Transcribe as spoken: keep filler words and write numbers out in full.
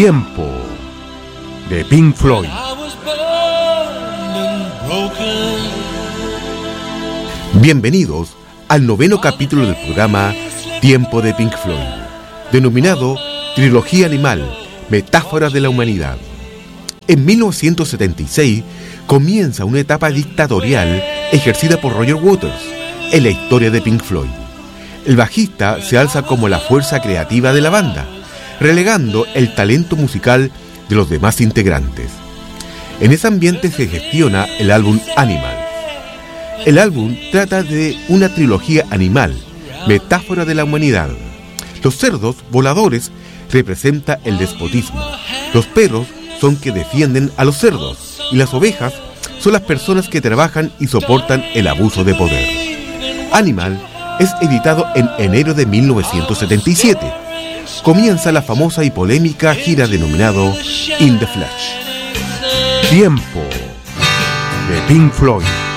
Tiempo de Pink Floyd. Bienvenidos al noveno capítulo del programa Tiempo de Pink Floyd, denominado Trilogía Animal, Metáforas de la Humanidad. En mil novecientos setenta y seis comienza una etapa dictatorial ejercida por Roger Waters en la historia de Pink Floyd. El bajista se alza como la fuerza creativa de la banda, relegando el talento musical de los demás integrantes. En ese ambiente se gestiona el álbum Animal. El álbum trata de una trilogía animal, metáfora de la humanidad. Los cerdos voladores representan el despotismo. Los perros son que defienden a los cerdos y las ovejas son las personas que trabajan y soportan el abuso de poder. Animal es editado en enero de mil novecientos setenta y siete. Comienza la famosa y polémica gira denominado In the Flesh. Tiempo de Pink Floyd.